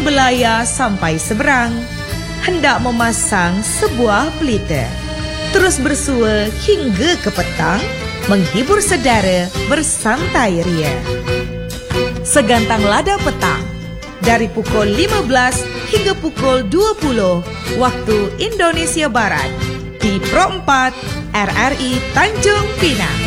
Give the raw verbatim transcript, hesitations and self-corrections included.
Belaya sampai seberang, hendak memasang sebuah pelita. Terus bersua hingga ke petang, menghibur saudara bersantai ria. Segantang lada petang, dari pukul lima belas hingga pukul dua puluh waktu Indonesia Barat, di Pro empat R R I Tanjung Pinang.